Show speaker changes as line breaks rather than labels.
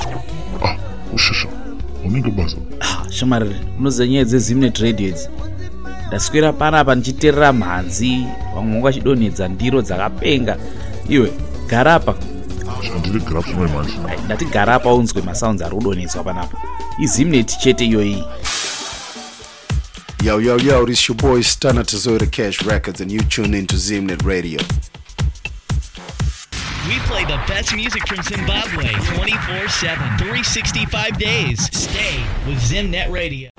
Ushasha unenge basa
shamariri unoziva nyaya dzezimnet radio idzi. Ndaswera panapa ndichiterera mhanzi, vamwe vangu vachidonhedza ndiro dzakapenga. Iwe gara apa.
Ndiri gara pfuma manje.
Ndati gara apa unzwe masounds ari kudonhedzwa panapa. Izimnet chete iyoyi.
Yo, this your boy Stunner Tazora Cash Records, and you tune into Zimnet Radio.
We play the best music from Zimbabwe 24/7, 365 days. Stay with Zimnet Radio.